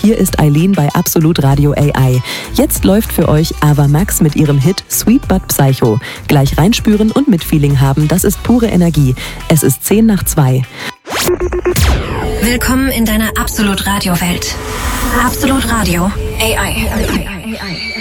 hier ist Eileen bei Absolut Radio AI. Jetzt läuft für euch Ava Max mit ihrem Hit Sweet But Psycho. Gleich reinspüren und Mitfeeling haben, das ist pure Energie. Es ist 1:10 Willkommen in deiner Absolut Radio Welt. Absolut Radio AI.